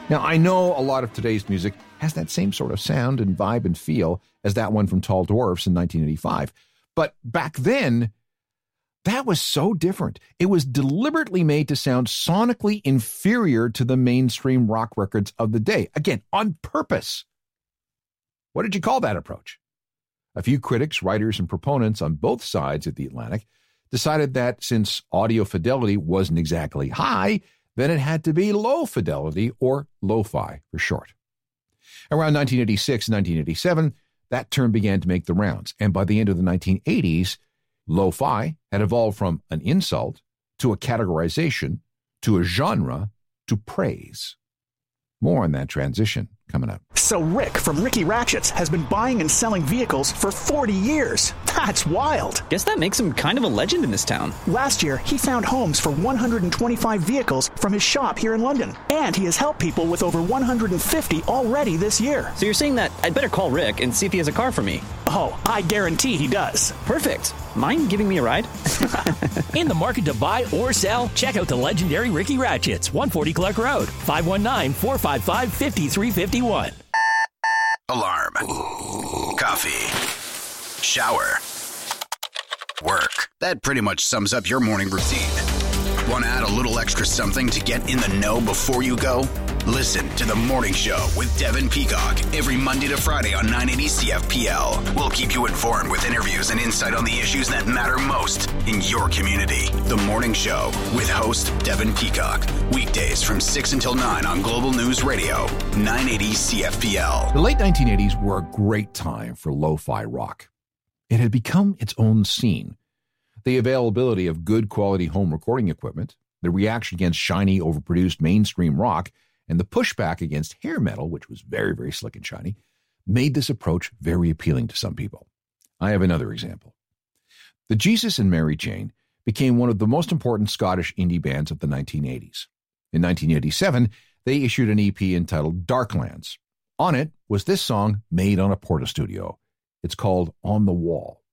Now, I know a lot of today's music has that same sort of sound and vibe and feel as that one from Tall Dwarfs in 1985. But back then, that was so different. It was deliberately made to sound sonically inferior to the mainstream rock records of the day. Again, on purpose. What did you call that approach? A few critics, writers, and proponents on both sides of the Atlantic decided that since audio fidelity wasn't exactly high, then it had to be low fidelity, or lo-fi for short. Around 1986 and 1987, that term began to make the rounds, and by the end of the 1980s, lo-fi had evolved from an insult to a categorization to a genre to praise. More on that transition coming up. So Rick from Ricky Ratchets has been buying and selling vehicles for 40 years. That's wild. Guess that makes him kind of a legend in this town. Last year, he found homes for 125 vehicles from his shop here in London. And he has helped people with over 150 already this year. So you're saying that I'd better call Rick and see if he has a car for me? Oh, I guarantee he does. Perfect. Mind giving me a ride? In the market to buy or sell, check out the legendary Ricky Ratchets, 140 Clark Road, 519-455-5351. Alarm. Coffee. Shower. Work. That pretty much sums up your morning routine. Want to add a little extra something to get in the know before you go? Listen to The Morning Show with Devin Peacock every Monday to Friday on 980 CFPL. We'll keep you informed with interviews and insight on the issues that matter most in your community. The Morning Show with host Devin Peacock. Weekdays from 6 until 9 on Global News Radio, 980 CFPL. The late 1980s were a great time for lo-fi rock. It had become its own scene. The availability of good quality home recording equipment, the reaction against shiny, overproduced mainstream rock, and the pushback against hair metal, which was very, very slick and shiny, made this approach very appealing to some people. I have another example. The Jesus and Mary Chain became one of the most important Scottish indie bands of the 1980s. In 1987, they issued an EP entitled Darklands. On it was this song made on a Porta Studio. It's called On the Wall.